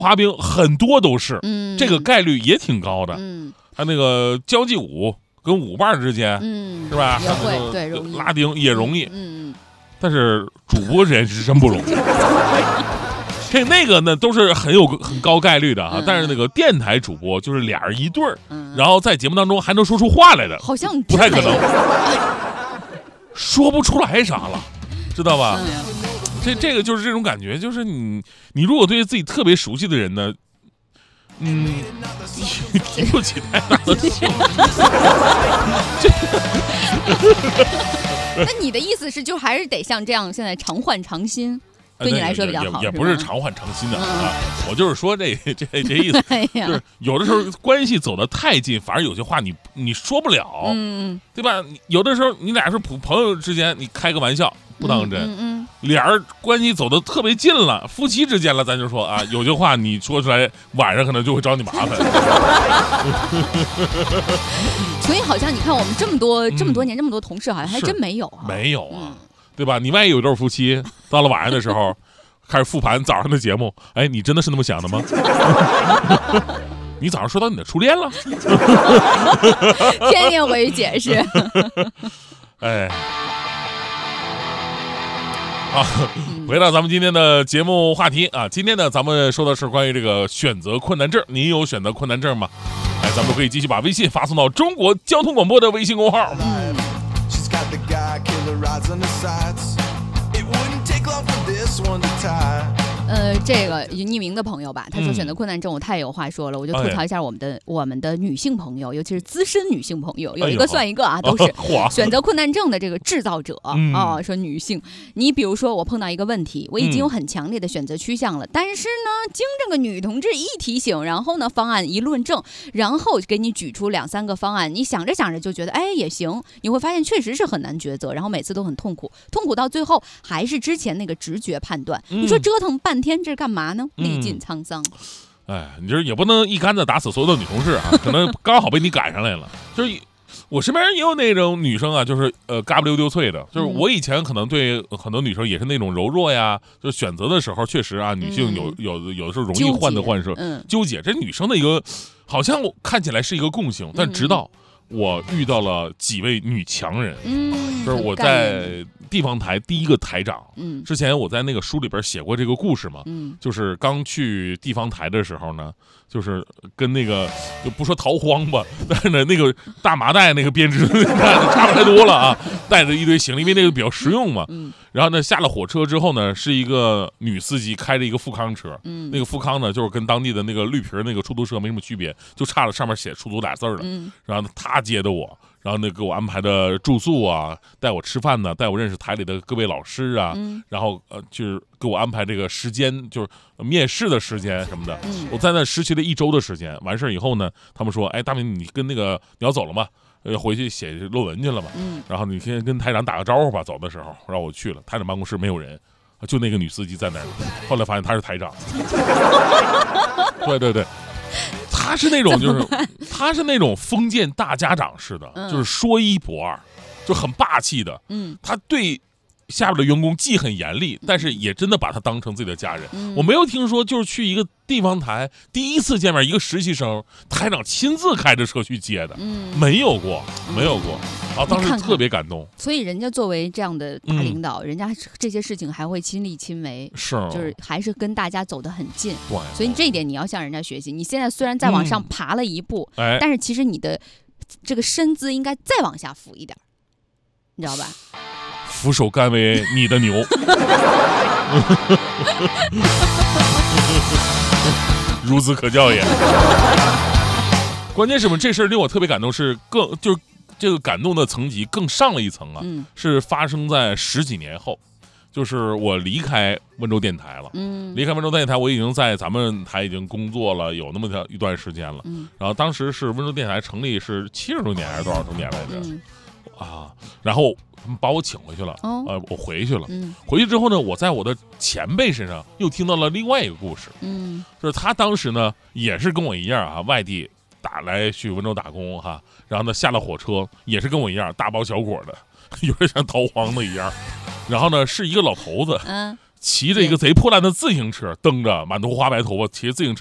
滑冰很多都是，这个概率也挺高的。还那个交际舞跟舞伴之间，是吧？ 也会对容易拉丁也容易，但是主播这是真不容易。那个呢都是很高概率的啊，但是那个电台主播就是俩人一对儿，然后在节目当中还能说出话来的， 好像不太可能，说不出来啥了，知道吧？这个就是这种感觉，就是你如果对自己特别熟悉的人呢，提不起太大的兴趣。 那你的意思是，就还是得像这样，现在常换常新。对你来说比较好， 也不是常换常新的啊。我就是说这意思，就是有的时候关系走得太近，反而有些话你说不了，对吧？有的时候你俩是朋友之间，你开个玩笑不当真，俩人关系走得特别近了，夫妻之间了，咱就说啊，有句话你说出来，晚上可能就会找你麻烦。 所以好像你看我们这么多年这么多同事，好像还真没有啊， 没有啊。对吧？你万一有一对夫妻，到了晚上的时候，开始复盘早上的节目，哎，你真的是那么想的吗？你早上说到你的初恋了， 天天回去解释。 哎，好，回到咱们今天的节目话题啊，今天呢，咱们说的是关于这个选择困难症，你有选择困难症吗？哎，咱们可以继续把微信发送到中国交通广播的微信公号。 The guy killer rides on the sides. It wouldn't take long for this one to tie. 这个匿名的朋友吧，他说选择困难症，我太有话说了，我就吐槽一下我们的女性朋友，尤其是资深女性朋友，有一个算一个啊，都是选择困难症的这个制造者啊。说女性，你比如说我碰到一个问题，我已经有很强烈的选择趋向了，但是呢，经这个女同志一提醒，然后呢方案一论证，然后给你举出2、3个方案，你想着想着就觉得哎也行，你会发现确实是很难抉择，然后每次都很痛苦到最后还是之前那个直觉判断。你说折腾半天这是干嘛呢？历尽沧桑。 哎，你这也不能一竿子打死所有的女同事啊，可能刚好被你赶上来了。就是我身边也有那种女生啊，就是嘎不溜丢脆的。就是我以前可能对很多女生也是那种柔弱呀，就是选择的时候确实啊，女性有的时候容易患得患失，纠结。这女生的一个好像看起来是一个共性，但直到我遇到了几位女强人，就是我在地方台第一个台长，之前我在那个书里边写过这个故事嘛，就是刚去地方台的时候呢，就是跟那个就不说逃荒吧，但是呢那个大麻袋那个编织差不太多了啊，带着一堆行李，因为那个比较实用嘛，然后呢下了火车之后呢，是一个女司机开着一个富康车，那个富康呢就是跟当地的那个绿皮那个出租车没什么区别，就差了上面写出租俩字了，然后他接的我。然后呢，给我安排的住宿啊，带我吃饭呢，带我认识台里的各位老师啊，然后就是给我安排这个时间，就是面试的时间什么的。我在那实习了1周的时间，完事儿以后呢，他们说，哎，大明，你跟那个你要走了吗？回去写论文去了嘛。然后你先跟台长打个招呼吧，走的时候，让我去了，台长办公室没有人，就那个女司机在那儿。后来发现她是台长。对对对。他是那种他是那种封建大家长式的，就是说一不二，就很霸气的。他对下边的员工既很严厉，但是也真的把他当成自己的家人。我没有听说就是去一个地方台第一次见面，一个实习生台长亲自开着车去接的，没有过啊，当时特别感动。 所以人家作为这样的大领导，人家这些事情还会亲力亲为，就是还是跟大家走得很近。 对， 所以这一点你要向人家学习。你现在虽然再往上爬了一步，但是其实你的这个身姿应该再往下俯一点，你知道吧？ 俯首甘为你的牛。孺子可教也。关键是什么？这事儿令我特别感动，是就是这个感动的层级更上了一层啊，是发生在10几年后，就是我离开温州电台了。离开温州电台，我已经在咱们台已经工作了有那么一段时间了。然后当时是温州电台成立是70周年还是多少周年来着？啊，然后把我请回去了。我回去了。回去之后呢，我在我的前辈身上又听到了另外一个故事。就是他当时呢也是跟我一样啊，外地打来去温州打工哈，然后呢下了火车也是跟我一样大包小裹的，有点像逃荒的一样。然后呢是一个老头子， 骑着一个贼破烂的自行车，蹬着满头花白头发，骑着自行车。